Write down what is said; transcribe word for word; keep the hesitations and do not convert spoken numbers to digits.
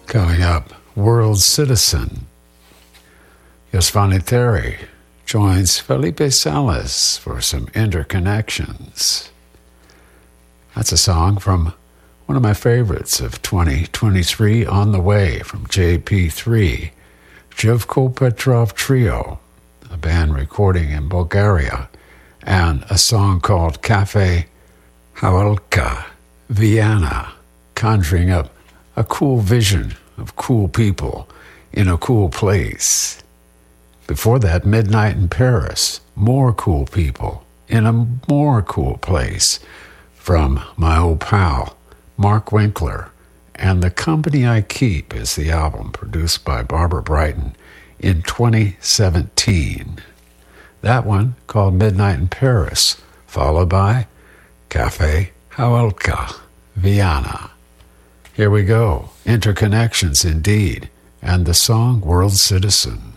Coming up, World Citizen. Yosvani Theory joins Felipe Salas for some interconnections. That's a song from one of my favorites of twenty twenty-three, On the Way, from J P three, Jivko Petrov Trio, a band recording in Bulgaria, and a song called Cafe Havelka, Vienna, conjuring up a cool vision of cool people in a cool place. Before that, Midnight in Paris, more cool people in a more cool place, from my old pal, Mark Winkler, and The Company I Keep is the album produced by Barbara Brighton in twenty seventeen. That one called Midnight in Paris, followed by Cafe Havelka, Vienna. Here we go, interconnections indeed, and the song World Citizen.